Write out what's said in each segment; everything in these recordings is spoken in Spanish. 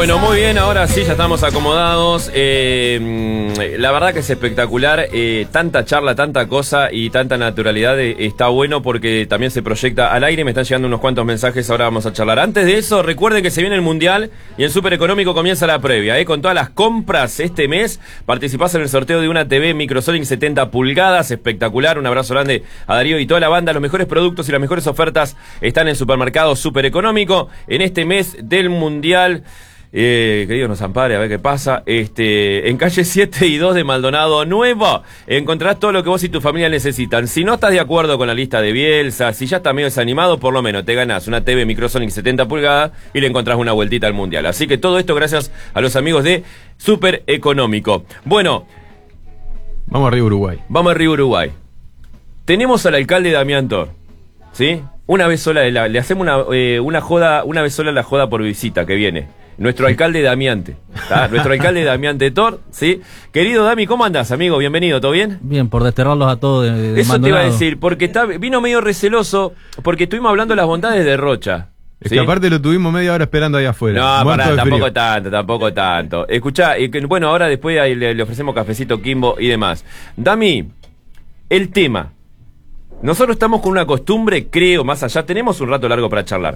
Bueno, muy bien, ahora sí, ya estamos acomodados. La verdad que es espectacular. Tanta charla, tanta cosa y tanta naturalidad. Está bueno porque también se proyecta al aire. Me están llegando unos cuantos mensajes, ahora vamos a charlar. Antes de eso, recuerden que se viene el Mundial y en Súper Económico comienza la previa. Con todas las compras este mes, participás en el sorteo de una TV Microsonic 70 pulgadas. Espectacular. Un abrazo grande a Darío y toda la banda. Los mejores productos y las mejores ofertas están en Supermercado Súper Económico. En este mes del Mundial... que Dios nos ampare, a ver qué pasa. En calle 7 y 2 de Maldonado Nuevo encontrarás todo lo que vos y tu familia necesitan. Si no estás de acuerdo con la lista de Bielsa, si ya estás medio desanimado, por lo menos te ganás una TV Microsonic 70 pulgadas y le encontrás una vueltita al Mundial. Así que todo esto gracias a los amigos de Súper Económico. Bueno, vamos a Río Uruguay. Vamos a Río Uruguay. Tenemos al alcalde Damián Tor, ¿sí? Una vez sola, le hacemos una joda, una vez sola la joda por visita que viene. Nuestro alcalde Damiante, ¿tá? Nuestro alcalde Damiante Tor, ¿sí? Querido Dami, ¿cómo andás, amigo? Bienvenido, ¿todo bien? Bien, por desterrarlos a todos de Eso Maldonado. Te iba a decir, porque vino medio receloso, porque estuvimos hablando de las bondades de Rocha. Es que aparte lo tuvimos media hora esperando ahí afuera. No, pará, tampoco tanto. Escuchá, bueno, ahora después ahí le ofrecemos cafecito Kimbo y demás. Dami, el tema. Nosotros estamos con una costumbre, creo, más allá, tenemos un rato largo para charlar.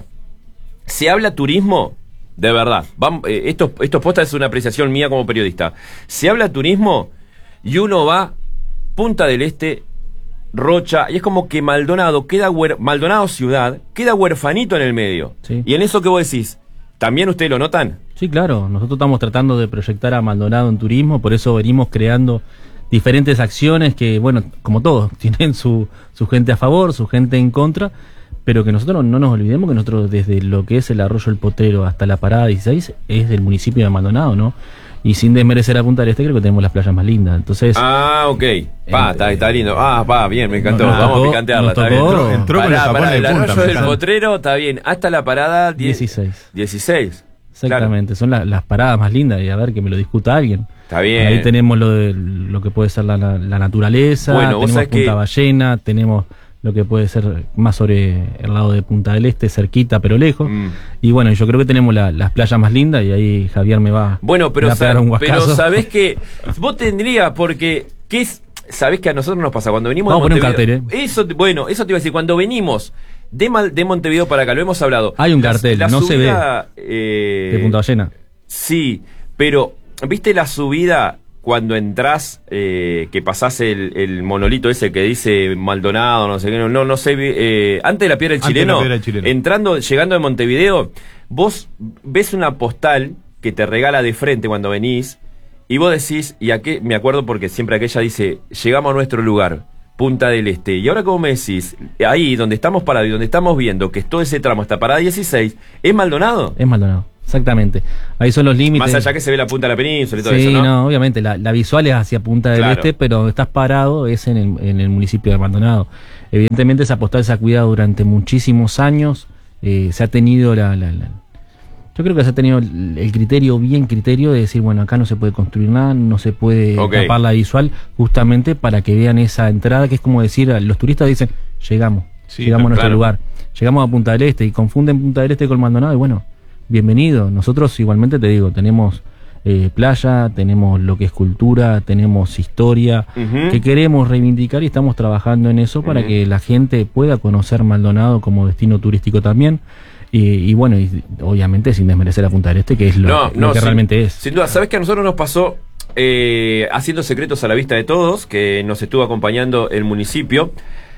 Se habla turismo... De verdad, esto posta es una apreciación mía como periodista. Se habla turismo y uno va Punta del Este, Rocha, y es como que Maldonado Maldonado ciudad queda huerfanito en el medio. Sí. Y en eso que vos decís, ¿también ustedes lo notan? Sí, claro, nosotros estamos tratando de proyectar a Maldonado en turismo, por eso venimos creando diferentes acciones que, bueno, como todos, tienen su gente a favor, su gente en contra. Pero que nosotros no nos olvidemos que nosotros desde lo que es el Arroyo El Potrero hasta la Parada 16 es del municipio de Maldonado, ¿no? Y sin desmerecer a Punta del Este creo que tenemos las playas más lindas, entonces... ok. Está lindo. Bien, me encantó. Vamos a picantearla, está bien. Entró con el Arroyo del Potrero, está bien. Hasta la Parada 16. 16. Exactamente, claro. Son las paradas más lindas y a ver que me lo discuta alguien. Está bien. Ahí tenemos lo que puede ser la naturaleza, bueno, tenemos Punta Ballena, tenemos... lo que puede ser más sobre el lado de Punta del Este, cerquita pero lejos. Y bueno, yo creo que tenemos las playas más lindas y ahí Javier me va a pegar un guascazo. Pero sabés que vos tendrías, porque sabés que a nosotros nos pasa cuando venimos de Montevideo. Vamos a poner un cartel, Eso te iba a decir, cuando venimos de Montevideo para acá, lo hemos hablado. Hay un cartel, no subida, se ve de Punta Ballena. Sí, pero ¿viste la subida? Cuando entrás, que pasás el monolito ese que dice Maldonado, no sé qué, no sé, antes de la Piedra del Chileno, llegando de Montevideo, vos ves una postal que te regala de frente cuando venís, y vos decís, me acuerdo porque siempre aquella dice, llegamos a nuestro lugar, Punta del Este, y ahora como me decís, ahí donde estamos parados y donde estamos viendo que es todo ese tramo hasta Parada 16, ¿es Maldonado? Es Maldonado. Exactamente, ahí son los límites. Más allá que se ve la punta de la península y todo eso, ¿no? No, obviamente, la visual es hacia Punta del Este, pero donde estás parado es en el municipio de Maldonado. Evidentemente esa postal se ha cuidado durante muchísimos años, se ha tenido yo creo que se ha tenido el criterio de decir, bueno, acá no se puede construir nada, no se puede tapar la visual, justamente para que vean esa entrada, que es como decir, los turistas dicen, llegamos a nuestro lugar, llegamos a Punta del Este, y confunden Punta del Este con Maldonado, y bueno, bienvenido. Nosotros igualmente te digo, tenemos playa, tenemos lo que es cultura, tenemos historia, que queremos reivindicar y estamos trabajando en eso para que la gente pueda conocer Maldonado como destino turístico también. Y bueno, y obviamente sin desmerecer a Punta del Este, que es lo que realmente es. Sin duda, sabes que a nosotros nos pasó haciendo Secretos a la Vista de Todos, que nos estuvo acompañando el municipio,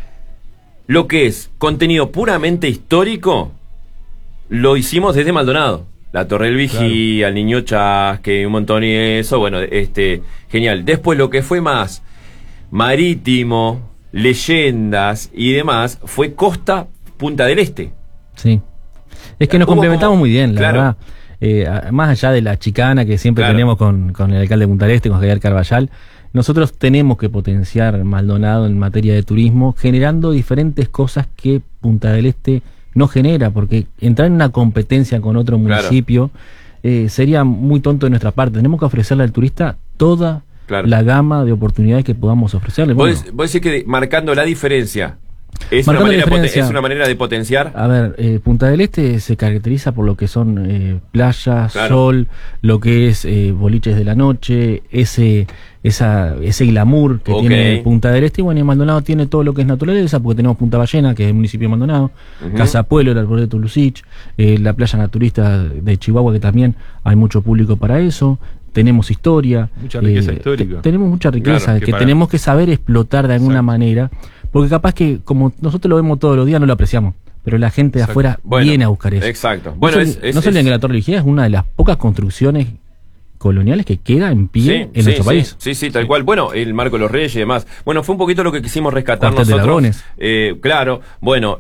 lo que es contenido puramente histórico. Lo hicimos desde Maldonado, la Torre del Vigía, el Niño Chasque, un montón y eso, bueno, genial. Después lo que fue más marítimo, leyendas y demás, fue Costa Punta del Este. Sí, es que nos complementamos muy bien, la verdad. Más allá de la chicana que siempre tenemos con el alcalde de Punta del Este, con Javier Carballal, nosotros tenemos que potenciar Maldonado en materia de turismo, generando diferentes cosas que Punta del Este no genera, porque entrar en una competencia con otro municipio sería muy tonto de nuestra parte. Tenemos que ofrecerle al turista toda la gama de oportunidades que podamos ofrecerle. Vos decís que marcando la diferencia Es una manera de potenciar. A ver, Punta del Este se caracteriza por lo que son playas, Claro. sol, lo que es boliches de la noche, ese glamour que Ok. tiene Punta del Este. Y bueno, y Maldonado tiene todo lo que es naturaleza, porque tenemos Punta Ballena, que es el municipio de Maldonado, Casa Pueblo, el Arboreto de Tulucich, la playa naturista de Chihuahua, que también hay mucho público para eso. Tenemos historia. Mucha riqueza histórica. Tenemos mucha riqueza Claro, que tenemos que saber explotar de alguna manera, porque capaz que como nosotros lo vemos todos los días no lo apreciamos, pero la gente de afuera viene a buscar eso. Exacto. Bueno, no se olviden que la Torre Vigía es una de las pocas construcciones coloniales que queda en pie en nuestro país. Sí, tal cual. Bueno, el Marco de los Reyes y demás. Bueno, fue un poquito lo que quisimos rescatar Cuartel de nosotros. Dragones. Claro. Bueno,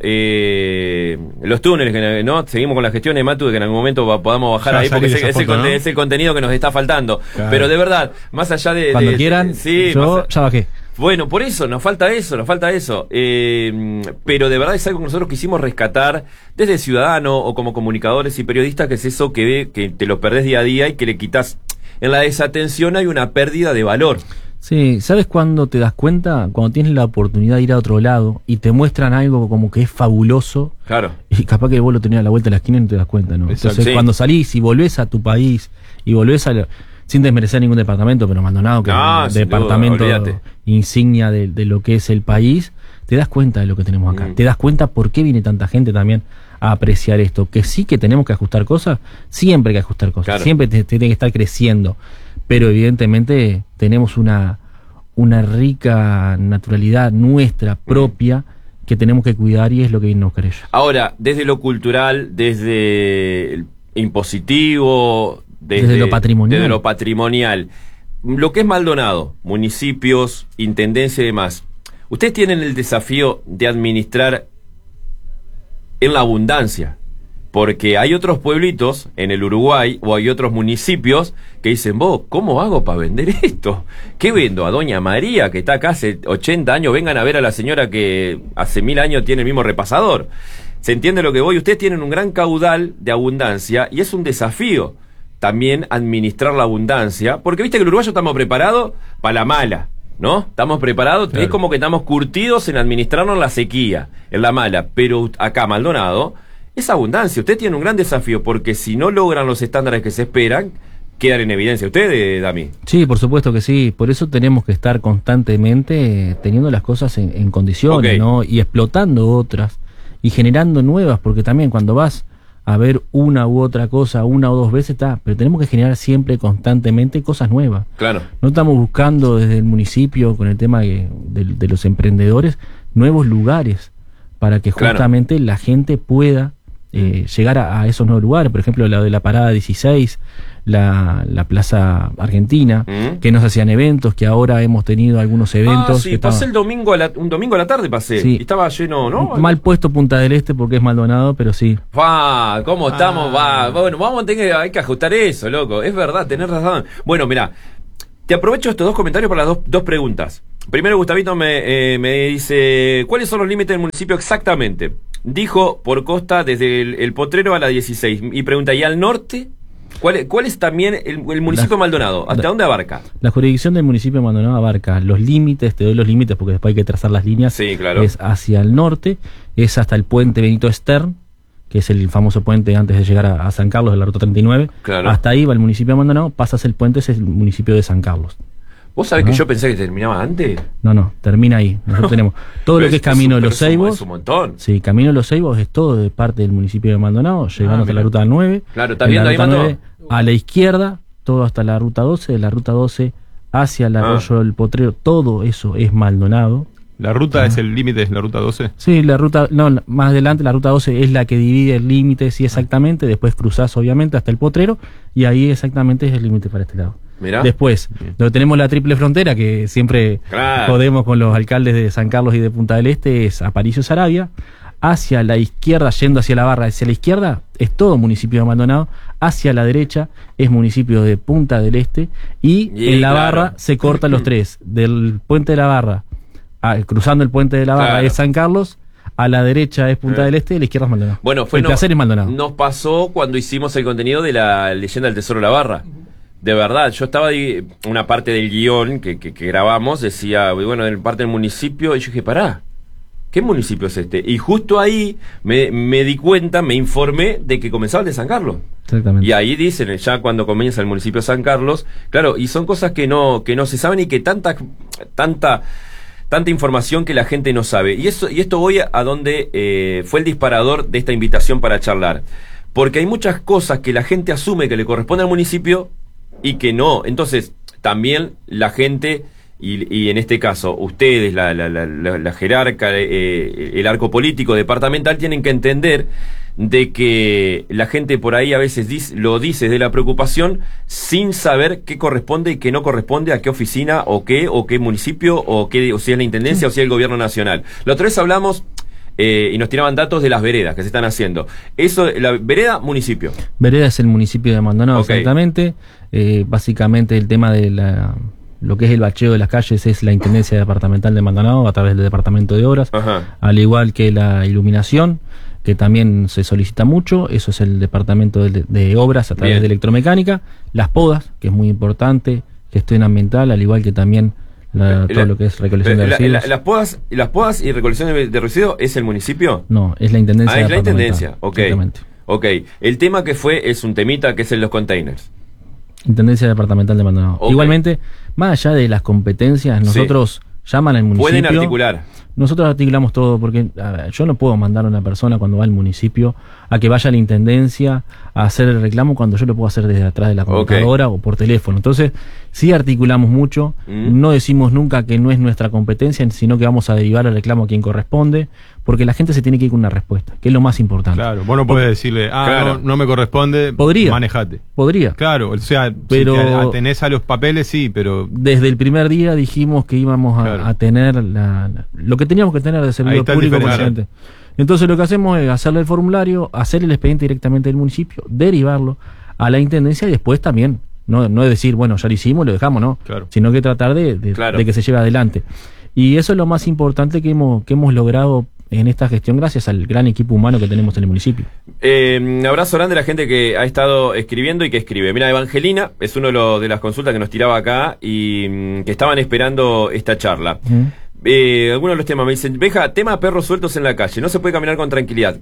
los túneles, ¿no? Seguimos con la gestión de Matu, de que en algún momento podamos bajar ahí, porque es el contenido que nos está faltando. Claro. Pero de verdad, más allá de... Cuando quieran, yo ya bajé. Bueno, por eso, nos falta eso. Pero de verdad es algo que nosotros quisimos rescatar desde ciudadano o como comunicadores y periodistas, que es eso que ve que te lo perdés día a día y que le quitas. En la desatención hay una pérdida de valor. Sí, ¿sabes cuándo te das cuenta? Cuando tienes la oportunidad de ir a otro lado y te muestran algo como que es fabuloso. Claro. Y capaz que vos lo tenías a la vuelta de la esquina y no te das cuenta, ¿no? Exacto. Entonces, cuando salís y volvés a tu país y volvés sin desmerecer ningún departamento, pero Maldonado, que es el departamento insignia de lo que es el país, te das cuenta de lo que tenemos acá. Te das cuenta por qué viene tanta gente también a apreciar esto. Que sí que tenemos que ajustar cosas, siempre hay que ajustar cosas, claro. Siempre tiene que estar creciendo, pero evidentemente tenemos una rica naturalidad nuestra propia que tenemos que cuidar, y es lo que viene a buscar ellos. Ahora, desde lo cultural, desde el impositivo, desde lo patrimonial, lo que es Maldonado, municipios, intendencia y demás, ustedes tienen el desafío de administrar en la abundancia, porque hay otros pueblitos en el Uruguay o hay otros municipios que dicen, vos, ¿cómo hago para vender esto? ¿Qué vendo? A Doña María, que está acá hace 80 años, vengan a ver a la señora que hace 1000 años tiene el mismo repasador. ¿Se entiende lo que voy? Ustedes tienen un gran caudal de abundancia y es un desafío también administrar la abundancia, porque viste que el uruguayo estamos preparados para la mala, ¿no? Estamos preparados, claro. Es como que estamos curtidos en administrarnos la sequía, en la mala, pero acá Maldonado es abundancia. Usted tiene un gran desafío, porque si no logran los estándares que se esperan, quedan en evidencia. ¿Usted, Dami? Sí, por supuesto que sí. Por eso tenemos que estar constantemente teniendo las cosas en condiciones, ¿no? Y explotando otras y generando nuevas, porque también cuando vas a ver una u otra cosa una o dos veces está, pero tenemos que generar siempre constantemente cosas nuevas. Claro. No estamos buscando desde el municipio, con el tema de los emprendedores, nuevos lugares para que justamente la gente pueda llegar a esos nuevos lugares. Por ejemplo, la de la Parada 16, la Plaza Argentina, que nos hacían eventos, que ahora hemos tenido algunos eventos. Sí, pasé un domingo a la tarde pasé, y estaba lleno, ¿no? Mal puesto Punta del Este porque es Maldonado, pero sí. ¿Cómo estamos? Bueno, hay que ajustar eso, loco. Es verdad, tenés razón. Bueno, mirá, te aprovecho estos dos comentarios para las dos preguntas. Primero, Gustavito me dice, ¿cuáles son los límites del municipio exactamente? Dijo por costa desde el Potrero a la 16. Y pregunta, ¿y al norte? ¿Cuál es también el municipio de Maldonado? ¿Hasta dónde abarca? La jurisdicción del municipio de Maldonado abarca los límites, te doy los límites porque después hay que trazar las líneas. Sí, claro. Es hacia el norte, es hasta el puente Benito Stern, que es el famoso puente antes de llegar a San Carlos de la ruta 39. Claro. Hasta ahí va el municipio de Maldonado, pasas el puente, es el municipio de San Carlos. ¿Vos sabés que yo pensé que terminaba antes? No, termina ahí. Nosotros tenemos todo lo que es Camino de los Ceibos. Es un montón. Sí, Camino de los Ceibos es todo de parte del municipio de Maldonado, llegando hasta la ruta 9. Claro, ¿estás viendo ahí, Mando? A la izquierda, todo hasta la ruta 12, de la ruta 12 hacia el arroyo del Potrero, todo eso es Maldonado. ¿La ruta es el límite, es la ruta 12? Sí, más adelante la ruta 12 es la que divide el límite, sí, exactamente. Después cruzás, obviamente, hasta el Potrero, y ahí exactamente es el límite para este lado. Mirá. Después, donde tenemos la triple frontera, que siempre jodemos con los alcaldes de San Carlos y de Punta del Este, es Aparicio Saravia. Hacia la izquierda, yendo hacia la barra, hacia la izquierda, es todo municipio de Maldonado. Hacia la derecha es municipio de Punta del Este. Y en la barra se cortan los tres. Del puente de la barra, cruzando el puente de la barra es San Carlos. A la derecha es Punta del Este, y a la izquierda es Maldonado. Bueno, el placer es Maldonado. Nos pasó cuando hicimos el contenido de la leyenda del Tesoro de la Barra. De verdad, yo estaba ahí, una parte del guión que grabamos decía, bueno, en parte del municipio, y yo dije, pará, ¿qué municipio es este? Y justo ahí me di cuenta, me informé de que comenzaba el de San Carlos. Exactamente. Y ahí dicen, ya cuando comienza el municipio de San Carlos, claro, y son cosas que no se saben y que tanta información que la gente no sabe. Y esto voy a donde fue el disparador de esta invitación para charlar. Porque hay muchas cosas que la gente asume que le corresponde al municipio y que no. Entonces, también la gente, y en este caso, ustedes, la jerarca, el arco político departamental, tienen que entender de que la gente por ahí a veces lo dice de la preocupación sin saber qué corresponde y qué no corresponde a qué oficina o qué municipio o si es la intendencia o si es el gobierno nacional. La otra vez hablamos y nos tiraban datos de las veredas que se están haciendo. Eso, la vereda, municipio. Vereda es el municipio de Maldonado, Okay. exactamente. Básicamente el tema de lo que es el bacheo de las calles es la Intendencia Departamental de Maldonado a través del Departamento de Obras, Ajá. al igual que la iluminación, que también se solicita mucho, eso es el Departamento de Obras a través Bien. de electromecánica, las podas, que es muy importante, gestión ambiental, al igual que también todo lo que es recolección de residuos. Las podas y recolección de residuos es el municipio. No, es la Intendencia Es la Departamental. intendencia, ok. Exactamente. Ok, el tema que es un temita que es en los containers. Intendencia Departamental de Maldonado. Ok. Igualmente, más allá de las competencias, nosotros llaman al municipio. Pueden articular. Nosotros articulamos todo porque a ver, yo no puedo mandar a una persona cuando va al municipio a que vaya a la intendencia a hacer el reclamo cuando yo lo puedo hacer desde atrás de la computadora o por teléfono. Entonces, sí articulamos mucho, no decimos nunca que no es nuestra competencia, sino que vamos a derivar el reclamo a quien corresponde, porque la gente se tiene que ir con una respuesta, que es lo más importante. Claro, vos no podés decirle, Claro. no me corresponde, Podría. manejate. Podría. Claro, o sea, Pero si tenés a los papeles, sí, pero desde el primer día dijimos que íbamos Claro. a tener lo que teníamos que tener de Ahí servidor está el público diferencial. consciente. Entonces lo que hacemos es hacerle el formulario, hacer el expediente directamente del municipio, derivarlo a la intendencia y después también, no es decir, bueno, ya lo hicimos, lo dejamos, no, Claro. sino que tratar Claro. de que se lleve adelante. Y eso es lo más importante que hemos logrado en esta gestión gracias al gran equipo humano que tenemos en el municipio. Abrazo grande a la gente que ha estado escribiendo y que escribe. Mira, Evangelina es uno de las consultas que nos tiraba acá y que estaban esperando esta charla. Algunos de los temas me dicen, Beja, tema perros sueltos en la calle, no se puede caminar con tranquilidad.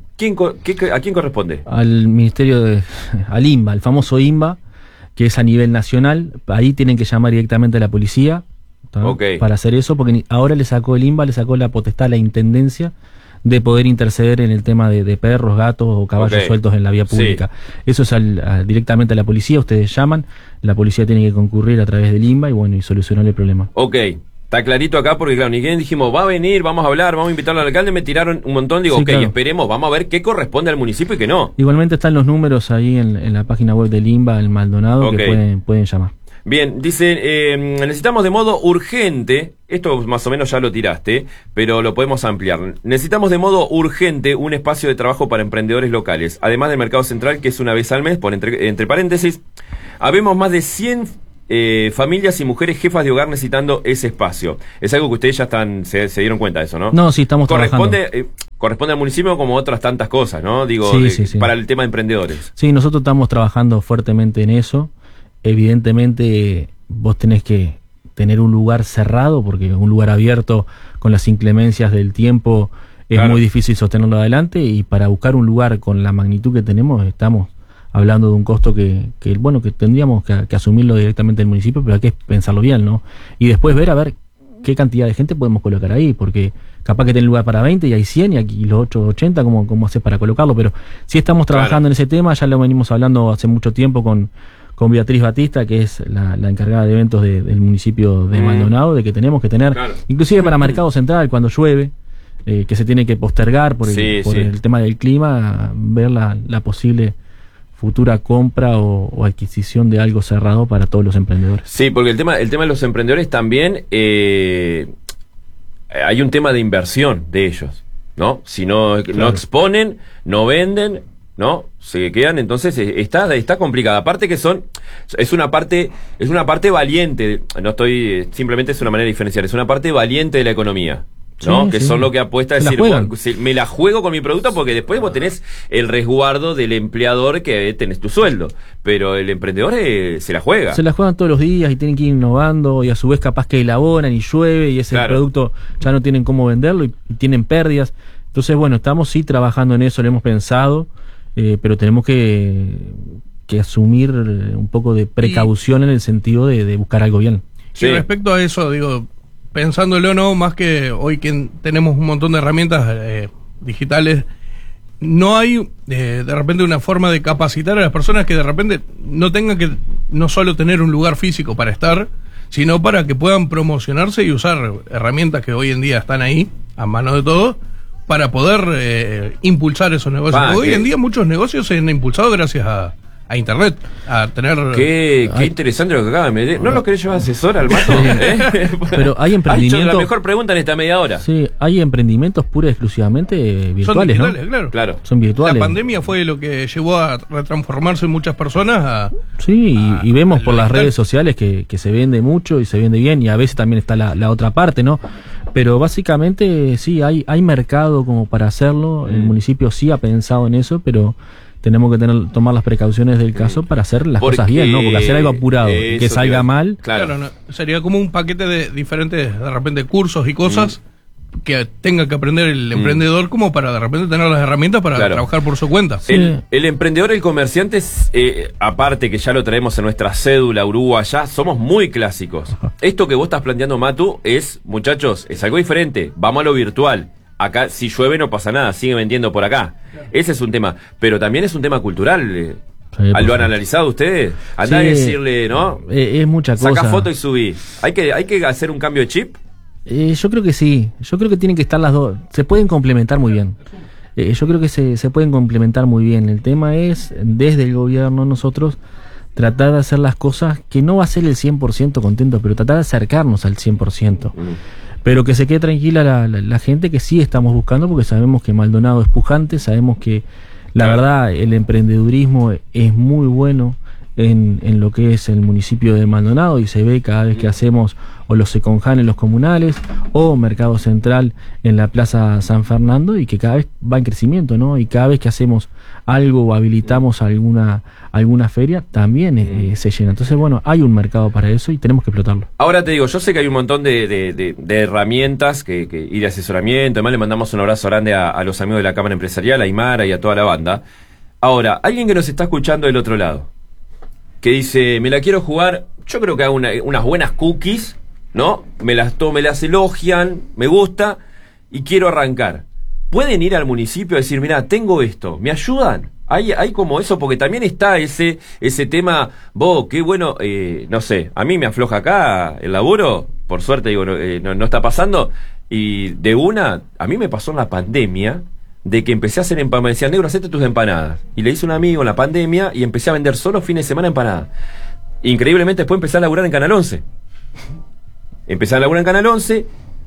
¿A quién corresponde? Al ministerio al INBA, el famoso INBA, que es a nivel nacional. Ahí tienen que llamar directamente a la policía, ¿tá? Ok. Para hacer eso, porque ahora le sacó el INBA, le sacó la potestad a la intendencia de poder interceder en el tema de perros, gatos o caballos Ok. sueltos en la vía pública. Eso es directamente a la policía, ustedes llaman, la policía tiene que concurrir a través del INBA y solucionar el problema. Ok, está clarito acá porque claro, ni bien dijimos, va a venir, vamos a hablar, vamos a invitarlo al alcalde, me tiraron un montón, digo, Sí, ok, claro. esperemos, vamos a ver qué corresponde al municipio y qué no. Igualmente están los números ahí en la página web del INBA, el Maldonado, Ok. que pueden llamar. Bien, dice, necesitamos de modo urgente, esto más o menos ya lo tiraste, pero lo podemos ampliar. Necesitamos de modo urgente un espacio de trabajo para emprendedores locales, además del mercado central, que es una vez al mes, por entre paréntesis, habemos más de 100 familias y mujeres jefas de hogar necesitando ese espacio. Es algo que ustedes ya se dieron cuenta de eso, ¿no? No, sí, estamos trabajando. Corresponde al municipio como otras tantas cosas, ¿no? Digo, Sí. para el tema de emprendedores. Sí, nosotros estamos trabajando fuertemente en eso. Evidentemente, vos tenés que tener un lugar cerrado, porque un lugar abierto con las inclemencias del tiempo es Claro. muy difícil sostenerlo adelante, y para buscar un lugar con la magnitud que tenemos, estamos hablando de un costo que tendríamos que asumirlo directamente el municipio, pero hay que pensarlo bien, ¿no? Y después ver a ver qué cantidad de gente podemos colocar ahí, porque capaz que tiene lugar para 20 y hay 100 y aquí los 880, ¿cómo haces para colocarlo? Pero sí estamos trabajando en ese tema, ya lo venimos hablando hace mucho tiempo con Beatriz Batista, que es la encargada de eventos del municipio de Maldonado, de que tenemos que tener, inclusive para Mercado Central, cuando llueve, que se tiene que postergar por el tema del clima, ver la posible futura compra o adquisición de algo cerrado para todos los emprendedores. Sí, porque el tema de los emprendedores también, hay un tema de inversión de ellos, ¿no? Si no exponen, no venden, ¿no? Se quedan, entonces está complicada. Aparte que es una parte valiente, simplemente es una manera de diferenciar, es una parte valiente de la economía. ¿no? Sí, que sí. son lo que apuesta a Se la decir, juegan. si me la juego con mi producto, porque después vos tenés el resguardo del empleador que tenés tu sueldo, pero el emprendedor se la juega. Se la juegan todos los días y tienen que ir innovando y a su vez capaz que elaboran y llueve y ese Claro. producto ya no tienen cómo venderlo y tienen pérdidas. Entonces, bueno, estamos sí trabajando en eso, lo hemos pensado, pero tenemos que asumir un poco de precaución en el sentido de buscar algo bien. Sí. Y respecto a eso, digo, pensándolo, no, más que hoy que tenemos un montón de herramientas digitales, no hay de repente una forma de capacitar a las personas que de repente no tengan que no solo tener un lugar físico para estar, sino para que puedan promocionarse y usar herramientas que hoy en día están ahí, a mano de todos, para poder impulsar esos negocios. Hoy en día muchos negocios se han impulsado gracias a Internet, a tener... Qué interesante lo que acaba de meter. ¿No lo querés llevar asesor al Mato? Pero hay Ha hecho emprendimientos... la mejor pregunta en esta media hora. Sí, hay emprendimientos pura y exclusivamente virtuales, son digitales, ¿no? claro. Claro. Son virtuales. La pandemia fue lo que llevó a retransformarse muchas personas a... Sí, y vemos a por lo las digital. redes sociales que se vende mucho y se vende bien, y a veces también está la otra parte, ¿no? Pero básicamente sí, hay mercado como para hacerlo. El municipio sí ha pensado en eso, pero tenemos que tomar las precauciones del caso para hacer las cosas bien, ¿no? Porque hacer algo apurado y que eso salga te- mal, Claro. No, sería como un paquete de diferentes, de repente, cursos y cosas que tenga que aprender el emprendedor como para de repente tener las herramientas para Claro. trabajar por su cuenta. Sí. El emprendedor, el comerciante, aparte que ya lo traemos en nuestra cédula uruguaya, somos muy clásicos. Esto que vos estás planteando, Matu, muchachos, es algo diferente. Vamos a lo virtual. Acá, si llueve, no pasa nada, sigue vendiendo por acá. Ese es un tema. Pero también es un tema cultural. Sí, ¿Lo han por analizado ustedes? Andá a Sí, decirle, ¿no? es mucha cosa. Sacá foto y subí. ¿Hay que hacer un cambio de chip? Yo creo que sí, yo creo que tienen que estar las dos, se pueden complementar muy bien. Yo creo que se pueden complementar muy bien. El tema es, desde el gobierno, nosotros tratar de hacer las cosas que no va a ser el 100% contento, pero tratar de acercarnos al 100%. Pero que se quede tranquila la gente, que sí estamos buscando, porque sabemos que Maldonado es pujante, sabemos que la verdad el emprendedurismo es muy bueno en lo que es el municipio de Maldonado, y se ve cada vez que hacemos o los Seconjan en los comunales o Mercado Central en la Plaza San Fernando, y que cada vez va en crecimiento, ¿no? Y cada vez que hacemos algo o habilitamos alguna feria, también se llena. Entonces, bueno, hay un mercado para eso y tenemos que explotarlo. Ahora te digo, yo sé que hay un montón de herramientas y de asesoramiento. Además, le mandamos un abrazo grande a los amigos de la Cámara Empresarial, a Aymara y a toda la banda. Ahora, alguien que nos está escuchando del otro lado, que dice, me la quiero jugar, yo creo que hago unas buenas cookies, ¿no? Me las elogian, me gusta, y quiero arrancar. ¿Pueden ir al municipio a decir, mira, tengo esto, ¿me ayudan? Hay como eso, porque también está ese tema, qué bueno, no sé, a mí me afloja acá el laburo, por suerte digo, no está pasando, y de a mí me pasó en la pandemia, de que empecé a hacer empanadas, me decían, negro, hacete tus empanadas, y le hice un amigo en la pandemia, y empecé a vender solo fines de semana empanadas. Increíblemente después empecé a laburar en Canal 11. Empecé a laburar en Canal 11,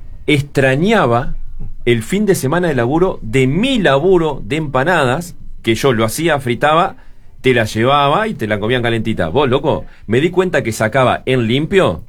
extrañaba el fin de semana de laburo, de mi laburo de empanadas, que yo lo hacía, fritaba, te la llevaba y te la comían calentita. Vos, loco, me di cuenta que sacaba en limpio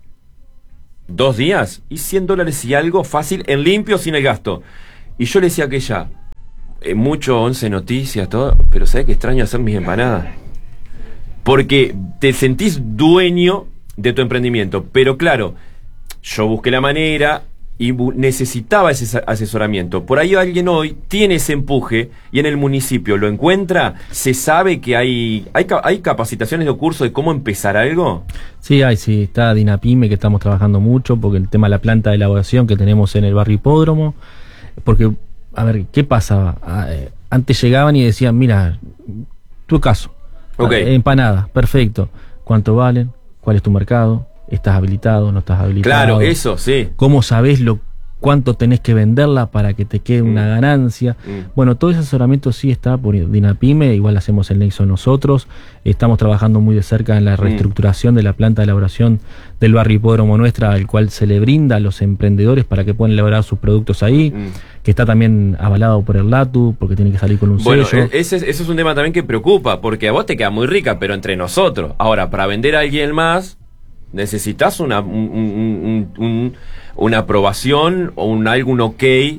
2 días y $100 y algo fácil en limpio sin el gasto. Y yo le decía que ella, mucho 11 Noticias, todo, pero ¿sabés qué extraño hacer mis empanadas? Porque te sentís dueño de tu emprendimiento. Pero claro, yo busqué la manera y necesitaba ese asesoramiento. Por ahí alguien hoy tiene ese empuje y en el municipio lo encuentra. ¿Se sabe que hay capacitaciones o cursos de cómo empezar algo? Sí, está Dinapime, que estamos trabajando mucho, porque el tema de la planta de elaboración que tenemos en el barrio Hipódromo, porque, a ver, ¿qué pasaba? Antes llegaban y decían, mira, tu caso, empanada, perfecto, ¿cuánto valen? ¿Cuál es tu mercado? ¿Estás habilitado? ¿No estás habilitado? Claro, eso, sí. ¿Cómo sabés cuánto tenés que venderla para que te quede una ganancia? Bueno, todo ese asesoramiento sí está por Dinapime, igual hacemos el nexo nosotros. Estamos trabajando muy de cerca en la reestructuración de la planta de elaboración del barrio Hipódromo nuestra, al cual se le brinda a los emprendedores para que puedan elaborar sus productos ahí, que está también avalado por el LATU, porque tiene que salir con un sello. Bueno, ese es un tema también que preocupa, porque a vos te queda muy rica, pero entre nosotros. Ahora, para vender a alguien más, necesitas una aprobación o algún ok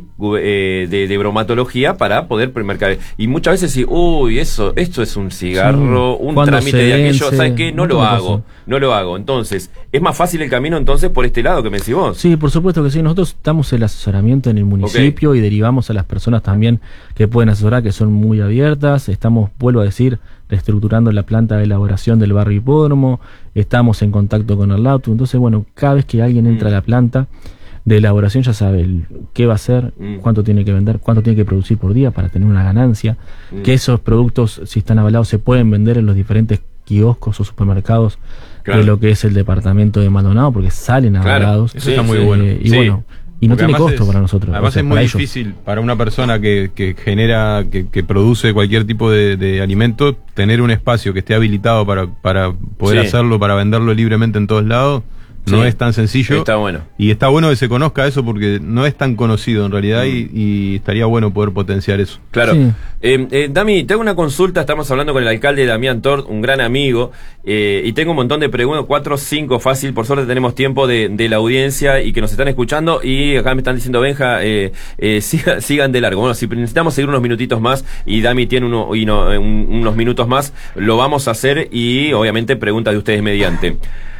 de bromatología para poder premercar. Y muchas veces sí, uy, esto es un cigarro, Sí. un ¿Cuándo trámite se de aquello, vence? ¿sabes qué? No No lo todo hago, pasa. no lo hago. Entonces, ¿es más fácil el camino entonces por este lado que me decís vos? Sí, por supuesto que sí. Nosotros damos el asesoramiento en el municipio y derivamos a las personas también que pueden asesorar, que son muy abiertas. Estamos, vuelvo a decir, reestructurando la planta de elaboración del barrio Hipódromo. Estamos en contacto con el LAUTU. Entonces, bueno, cada vez que alguien entra a la planta de elaboración ya sabe qué va a hacer, cuánto tiene que vender, cuánto tiene que producir por día para tener una ganancia. Que esos productos, si están avalados, se pueden vender en los diferentes kioscos o supermercados de lo que es el departamento de Maldonado, porque salen avalados. Eso está muy bueno. Y Sí. bueno, y no Porque tiene además costo para nosotros. Además o sea, es muy para ellos. difícil para una persona que genera, que produce cualquier tipo de alimento, tener un espacio que esté habilitado para poder Sí. hacerlo, para venderlo libremente en todos lados. No Sí. es tan sencillo. Está bueno. Y está bueno que se conozca eso porque no es tan conocido en realidad y estaría bueno poder potenciar eso. Claro. Sí. Dami, tengo una consulta, estamos hablando con el alcalde Damián Tort, un gran amigo, y tengo un montón de preguntas, 4 o 5 fácil, por suerte tenemos tiempo de la audiencia y que nos están escuchando, y acá me están diciendo, Benja, sigan de largo. Bueno, si necesitamos seguir unos minutitos más, y Dami tiene unos minutos más, lo vamos a hacer, y obviamente preguntas de ustedes mediante.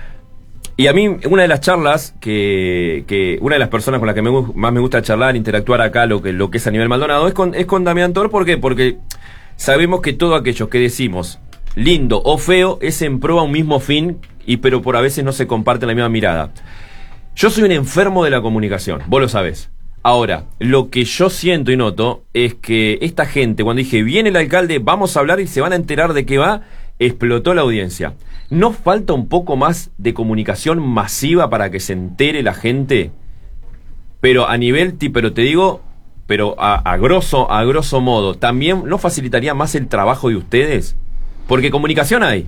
Y a mí, una de las charlas que una de las personas con las que más me gusta charlar, interactuar acá, lo que es a nivel Maldonado, es con Damián Tort. ¿Por qué? Porque sabemos que todo aquello que decimos, lindo o feo, es en pro a un mismo fin, pero por a veces no se comparte la misma mirada. Yo soy un enfermo de la comunicación, vos lo sabés. Ahora, lo que yo siento y noto es que esta gente, cuando dije, viene el alcalde, vamos a hablar y se van a enterar de qué va, explotó la audiencia. ¿No falta un poco más de comunicación masiva para que se entere la gente? Pero a nivel, pero te digo, pero a grosso modo, ¿también no facilitaría más el trabajo de ustedes? Porque comunicación hay,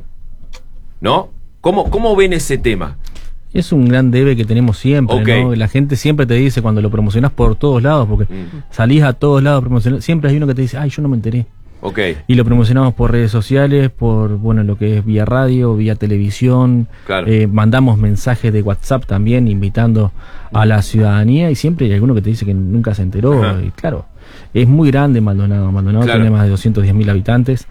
¿no? ¿Cómo ven ese tema? Es un gran debe que tenemos siempre, Ok. ¿no? La gente siempre te dice cuando lo promocionás por todos lados, porque salís a todos lados promocionar, siempre hay uno que te dice, ay, yo no me enteré. Ok, Y lo promocionamos por redes sociales, por, bueno, lo que es vía radio, vía televisión. Claro. Mandamos mensajes de WhatsApp también invitando a la ciudadanía, y siempre hay alguno que te dice que nunca se enteró. Ajá. Y claro, es muy grande Maldonado. Maldonado Claro. tiene más de 210.000 habitantes.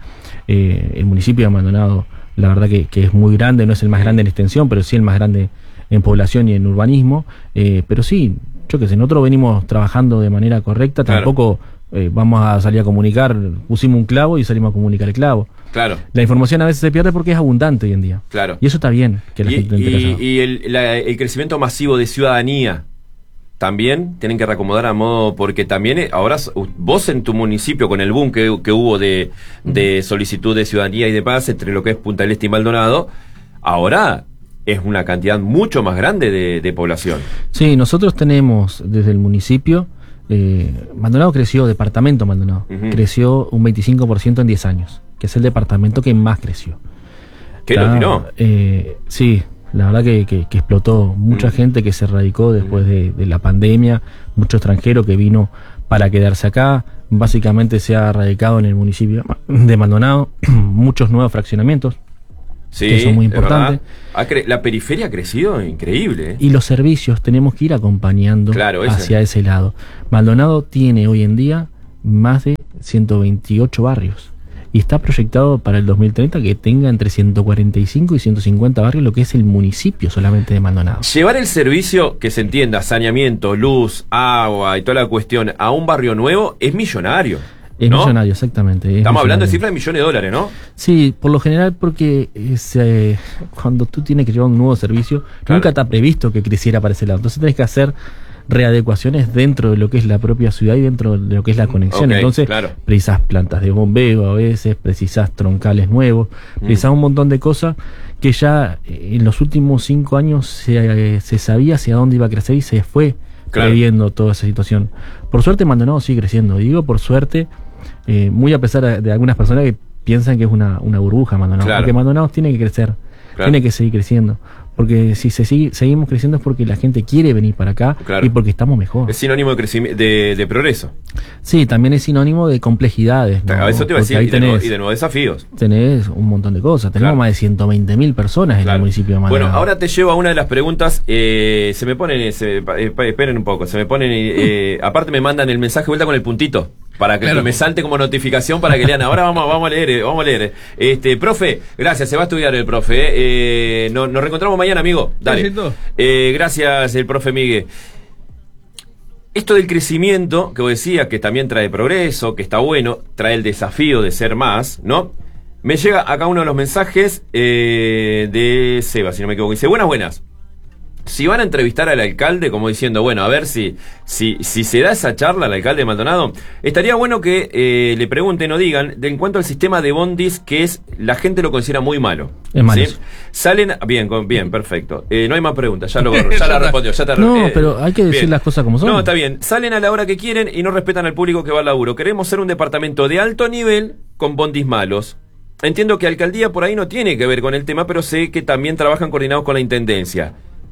El municipio de Maldonado, la verdad que es muy grande, no es el más grande en extensión, pero sí el más grande en población y en urbanismo. Pero sí, yo qué sé, nosotros venimos trabajando de manera correcta, Claro. tampoco vamos a salir a comunicar, pusimos un clavo y salimos a comunicar el clavo. claro, La información a veces se pierde porque es abundante hoy en día. claro. Y eso está bien, que la gente lo interesa. Y el crecimiento masivo de ciudadanía también tienen que reacomodar a modo, porque también ahora vos en tu municipio, con el boom que hubo de solicitud de ciudadanía y de paz entre lo que es Punta del Este y Maldonado, ahora es una cantidad mucho más grande de población. Sí, nosotros tenemos desde el municipio, Maldonado creció, departamento Maldonado, Ujú. creció un 25% en 10 años, que es el departamento que más creció. ¿Qué lo tiró? Sí, la verdad que explotó. Mucha gente que se radicó después de la pandemia, mucho extranjero que vino para quedarse acá. Básicamente se ha radicado en el municipio de Maldonado, muchos nuevos fraccionamientos. Sí, que eso es muy es importante. verdad. La periferia ha crecido increíble, ¿eh? Y los servicios tenemos que ir acompañando Claro, hacia ese lado. Maldonado tiene hoy en día más de 128 barrios y está proyectado para el 2030 que tenga entre 145 y 150 barrios, lo que es el municipio solamente de Maldonado. Llevar el servicio, que se entienda, saneamiento, luz, agua y toda la cuestión, a un barrio nuevo es millonario. Es ¿no? millonario, exactamente. es Estamos hablando de millonario. cifras de millones de dólares, ¿no? Sí, por lo general porque cuando tú tienes que llevar un nuevo servicio, Claro. nunca está previsto que creciera para ese lado. Entonces tenés que hacer readecuaciones dentro de lo que es la propia ciudad y dentro de lo que es la conexión. Ok, Entonces claro. precisás plantas de bombeo a veces, precisás troncales nuevos, precisás un montón de cosas que ya en los últimos 5 años se sabía hacia dónde iba a crecer y se fue Claro. previendo toda esa situación. Por suerte Maldonado sigue creciendo. Digo por suerte, muy a pesar de algunas personas que piensan que es una burbuja Maldonado. Claro. Porque Maldonado tiene que crecer, Claro. tiene que seguir creciendo. Porque si seguimos creciendo es porque la gente quiere venir para acá, claro, y porque estamos mejor. Es sinónimo de crecimiento, de progreso. Sí, también es sinónimo de complejidades, ¿no? A eso te iba a decir, y de nuevos desafíos. Tenés un montón de cosas. Tenemos Claro. más de 120.000 personas en el municipio de Maldonado. Bueno, ahora te llevo a una de las preguntas. Se me ponen, esperen un poco, se me ponen, aparte me mandan el mensaje de vuelta con el puntito, para que Claro. me salte como notificación para que lean. Ahora vamos a leer. Profe, gracias, se va a estudiar el profe. Nos reencontramos mañana, amigo. Dale. Besito. Gracias, el profe Miguel. Esto del crecimiento, que vos decías, que también trae progreso, que está bueno, trae el desafío de ser más, ¿no? Me llega acá uno de los mensajes de Seba, si no me equivoco. Dice, buenas. Si van a entrevistar al alcalde, como diciendo, bueno, a ver si se da esa charla al alcalde de Maldonado, estaría bueno que le pregunten o digan en cuanto al sistema de bondis, que es, la gente lo considera muy malo. Es malo. ¿Sí? Salen, bien, perfecto. No hay más preguntas, ya la respondió. No, pero hay que decir bien. las cosas como son. No, está bien. Salen a la hora que quieren y no respetan al público que va al laburo. Queremos ser un departamento de alto nivel con bondis malos. Entiendo que alcaldía por ahí no tiene que ver con el tema, pero sé que también trabajan coordinados con la intendencia.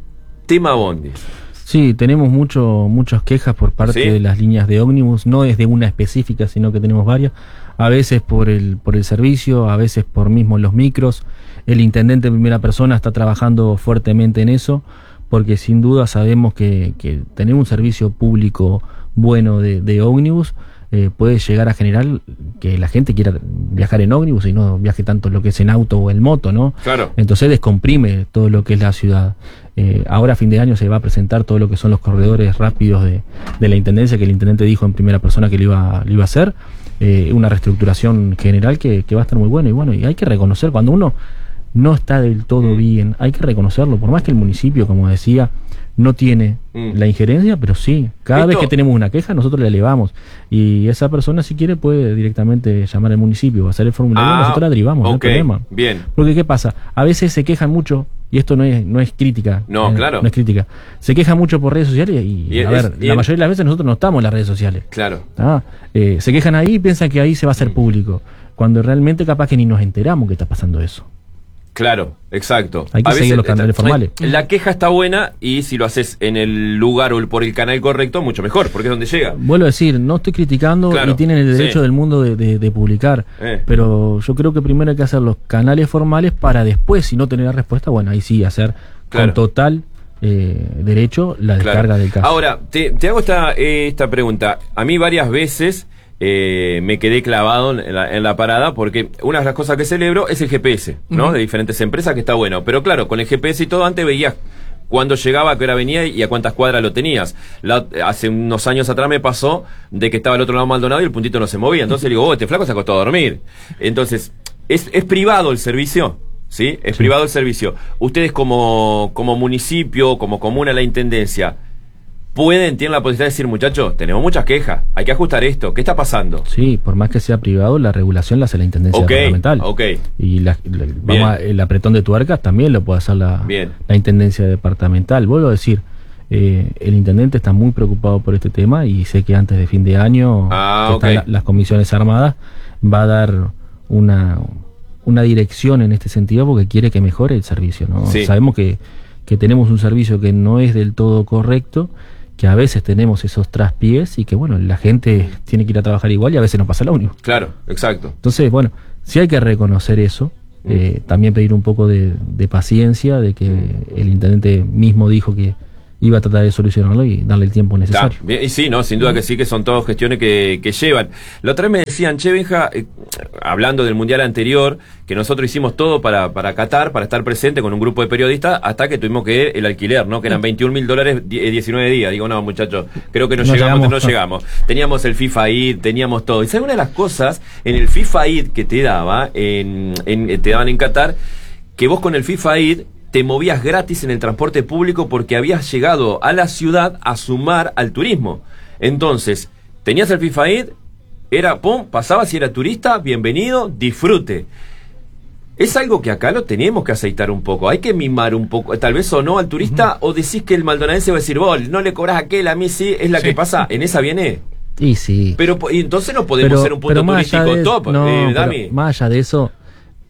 Tema bondis. Sí, tenemos muchas quejas por parte ¿Sí? de las líneas de ómnibus, no es de una específica, sino que tenemos varias, a veces por el servicio, a veces por mismo los micros. El intendente en primera persona está trabajando fuertemente en eso, porque sin duda sabemos que tener un servicio público bueno de ómnibus puede llegar a generar que la gente quiera viajar en ómnibus y no viaje tanto lo que es en auto o en moto, ¿no? Claro. Entonces descomprime todo lo que es la ciudad. Ahora a fin de año se va a presentar todo lo que son los corredores rápidos de la intendencia, que el intendente dijo en primera persona que lo iba a hacer. Una reestructuración general que va a estar muy bueno. Y bueno, y hay que reconocer, cuando uno no está del todo bien, hay que reconocerlo, por más que el municipio, como decía, no tiene la injerencia, pero sí, cada vez que tenemos una queja nosotros la elevamos, y esa persona, si quiere, puede directamente llamar al municipio o hacer el formulario, nosotros la derivamos, no hay problema. Bien. Porque ¿qué pasa? A veces se quejan mucho, y esto no es crítica. No, claro. No es crítica. Se quejan mucho por redes sociales y la mayoría de las veces nosotros no estamos en las redes sociales. Claro. Se quejan ahí y piensan que ahí se va a hacer público, cuando realmente capaz que ni nos enteramos que está pasando eso. Claro, exacto. Hay que seguir los canales formales. La queja está buena, y si lo haces en el lugar o por el canal correcto, mucho mejor, porque es donde llega. Vuelvo a decir, no estoy criticando, Claro, y tienen el derecho del mundo de publicar, pero yo creo que primero hay que hacer los canales formales para después, si no tener la respuesta, bueno, ahí sí hacer con total derecho la descarga del caso. Ahora, te hago esta pregunta. A mí varias veces me quedé clavado en la parada, porque una de las cosas que celebro es el GPS, ¿no? De diferentes empresas, que está bueno. Pero claro, con el GPS y todo, antes veías cuándo llegaba, a qué hora venía y a cuántas cuadras lo tenías. Hace unos años atrás me pasó de que estaba al otro lado de Maldonado y el puntito no se movía. Entonces le digo, este flaco se acostó a dormir. Entonces, es privado el servicio. ¿Sí? Es privado el servicio. Ustedes como municipio, como comuna, la intendencia, tienen la posibilidad de decir, muchachos, tenemos muchas quejas, hay que ajustar esto, ¿qué está pasando? Sí, por más que sea privado, la regulación la hace la intendencia departamental. Y el apretón de tuercas también lo puede hacer la intendencia departamental. Vuelvo a decir, el intendente está muy preocupado por este tema, y sé que antes de fin de año están las comisiones armadas, va a dar una dirección en este sentido, porque quiere que mejore el servicio, ¿no? Sí. Sabemos que tenemos un servicio que no es del todo correcto, que a veces tenemos esos traspiés, y que bueno, la gente tiene que ir a trabajar igual y a veces no pasa lo único. Claro, exacto. Entonces, bueno, sí hay que reconocer eso, también pedir un poco de paciencia, de que el intendente mismo dijo que iba a tratar de solucionarlo y darle el tiempo necesario. Bien, y sí, no, sin duda que sí, que son todas gestiones que llevan. La otra vez me decían, che, Benja, hablando del mundial anterior, que nosotros hicimos todo para Qatar, para estar presente con un grupo de periodistas, hasta que tuvimos que el alquiler, ¿no? Que eran $21.000 19 días. Digo, no, muchachos, creo que no llegamos. Teníamos el FIFA ID, teníamos todo. Y ¿sabes una de las cosas en el FIFA ID que te daban en Qatar? Que vos con el FIFA ID te movías gratis en el transporte público, porque habías llegado a la ciudad a sumar al turismo. Entonces, tenías el FIFA ID, pasabas, si era turista, bienvenido, disfrute. Es algo que acá lo tenemos que aceitar un poco, hay que mimar un poco, tal vez o no al turista, o decís que el maldonadense va a decir, vos no le cobrás a aquel, a mí sí, es la que pasa, en esa viene. Y sí. Pero y entonces no podemos ser un punto turístico top, Dami. Más allá de eso,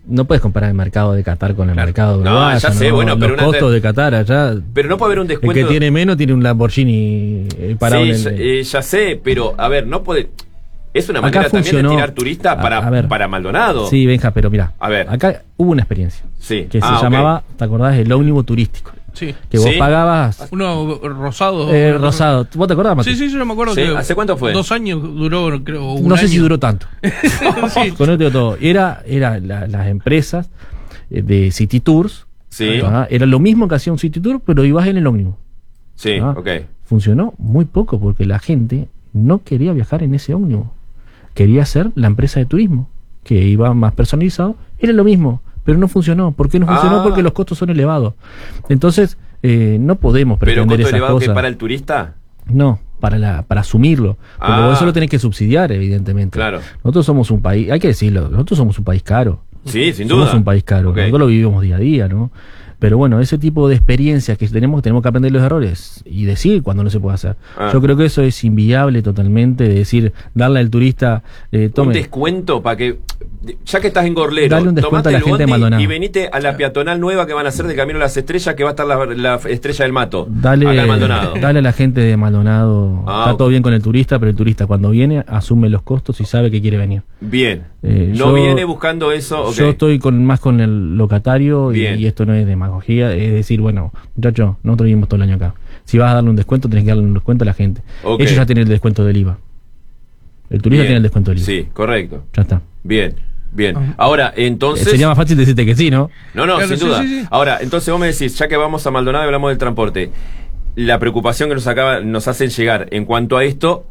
no puedes comparar el mercado de Qatar con el mercado de Uruguay. Ya sé, bueno, pero los costos de Qatar allá. Pero no puede haber un descuento. El que tiene menos tiene un Lamborghini parado ya sé, pero a ver, no puede. Es una manera también de tirar turistas para Maldonado. Sí, Benja, pero mira, a ver. acá hubo una experiencia que se llamaba, ¿te acordás? El ómnibus turístico. Sí. Que vos pagabas. Uno rosado. Rosado. ¿Vos te acordás, Mati? Sí, yo me acuerdo. ¿Sí? ¿Hace cuánto fue? 2 años duró, creo. No sé si duró tanto. Sí. Con esto todo. Era las empresas de City Tours. Sí. Era lo mismo que hacía un City Tour, pero ibas en el ómnibus. Sí, ok. Funcionó muy poco porque la gente no quería viajar en ese ómnibus. Quería ser la empresa de turismo, que iba más personalizado. Era lo mismo, pero no funcionó. ¿Por qué no funcionó? Porque los costos son elevados. Entonces, no podemos pretender esas elevado cosas. Que para el turista? No, para asumirlo. Porque vos eso lo tenés que subsidiar, evidentemente. Claro. Nosotros somos un país, hay que decirlo, nosotros somos un país caro. Sí, sin duda. Somos un país caro. Okay. Nosotros lo vivimos día a día, ¿no? Pero bueno, ese tipo de experiencias que tenemos que aprender los errores y decir cuando no se puede hacer. Yo creo que eso es inviable totalmente, de decir, darle al turista un descuento para que, ya que estás en Gorlero, dale un descuento a la gente de Maldonado y venite a la peatonal nueva que van a hacer de Camino a las Estrellas, que va a estar la Estrella del Mato. Dale, acá en Maldonado. Dale a la gente de Maldonado. Está todo bien con el turista, pero el turista cuando viene asume los costos y sabe que quiere venir. Bien. No viene buscando eso. Okay. Yo estoy más con el locatario y esto no es demagogía, es decir, bueno, muchachos, nosotros vivimos todo el año acá. Si vas a darle un descuento, tenés que darle un descuento a la gente. Okay. Ellos ya tienen el descuento del IVA. El turista tiene el descuento del IVA. Sí, correcto. Ya está. Bien. Ahora, entonces... Sería más fácil decirte que sí, ¿no? No, claro, sin duda. Sí. Ahora, entonces vos me decís, ya que vamos a Maldonado y hablamos del transporte, la preocupación que nos hacen llegar en cuanto a esto...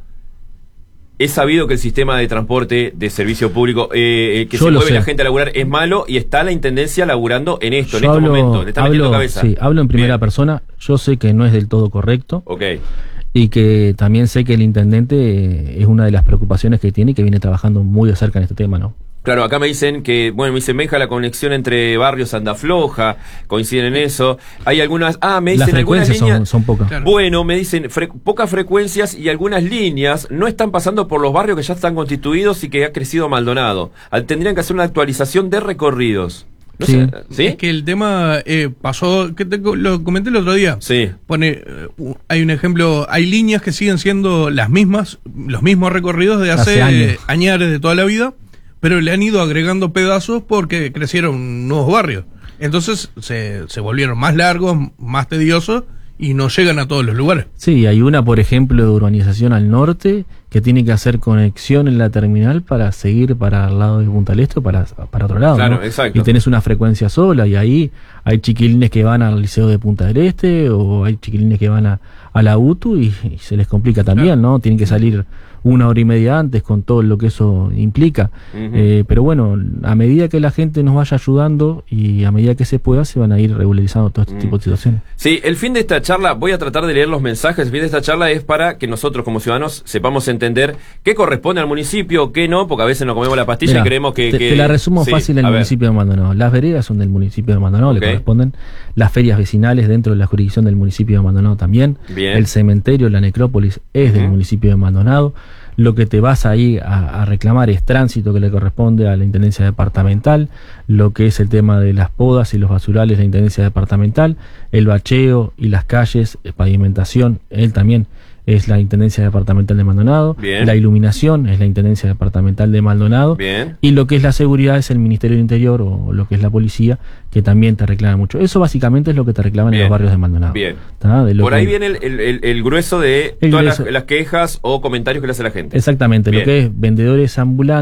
Es sabido que el sistema de transporte de servicio público que se mueve la gente a laburar es malo y está la intendencia laburando en esto, en este momento. Le está metiendo cabeza. Sí, hablo en primera persona. Yo sé que no es del todo correcto. Okay. Y que también sé que el intendente es una de las preocupaciones que tiene y que viene trabajando muy de cerca en este tema, ¿no? Claro, acá me dicen que, me dicen, Benja, la conexión entre barrios anda floja, coinciden en eso. Hay algunas, me dicen algunas líneas. Son pocas. Claro. Bueno, me dicen, pocas frecuencias y algunas líneas no están pasando por los barrios que ya están constituidos y que ha crecido Maldonado. Tendrían que hacer una actualización de recorridos. No sé, ¿sí? Es que el tema pasó, que lo comenté el otro día. Sí. Hay un ejemplo, hay líneas que siguen siendo las mismas, los mismos recorridos de hace años, de toda la vida, pero le han ido agregando pedazos porque crecieron nuevos barrios. Entonces se volvieron más largos, más tediosos y no llegan a todos los lugares. Sí, hay una, por ejemplo, de urbanización al norte que tiene que hacer conexión en la terminal para seguir para el lado de Punta del Este o para otro lado. Claro, ¿no? Exacto. Y tenés una frecuencia sola y ahí hay chiquilines que van al Liceo de Punta del Este o hay chiquilines que van a la UTU y se les complica también, ¿no? Tienen que salir 1 hora y media antes con todo lo que eso implica. Pero bueno, a medida que la gente nos vaya ayudando y a medida que se pueda, se van a ir regularizando todo este tipo de situaciones. Sí, el fin de esta charla, voy a tratar de leer los mensajes. El fin de esta charla es para que nosotros como ciudadanos sepamos entender qué corresponde al municipio, qué no, porque a veces nos comemos la pastilla y creemos que... Te la resumo fácil en el municipio de Maldonado. Las veredas son del municipio de Maldonado, le corresponden. Las ferias vecinales dentro de la jurisdicción del municipio de Maldonado también. Bien. El cementerio, la necrópolis es del municipio de Maldonado. Lo que te vas ahí a reclamar es tránsito, que le corresponde a la Intendencia Departamental, lo que es el tema de las podas y los basurales, la Intendencia Departamental, el bacheo y las calles, pavimentación, él también es la Intendencia Departamental de Maldonado. Bien. La iluminación es la Intendencia Departamental de Maldonado. Bien. Y lo que es la seguridad es el Ministerio del Interior o lo que es la policía, que también te reclama mucho. Eso básicamente es lo que te reclaman en los barrios de Maldonado. Bien. Por ahí viene el grueso de todas las quejas o comentarios que le hace la gente. Exactamente, Bien. Lo que es vendedores ambulantes.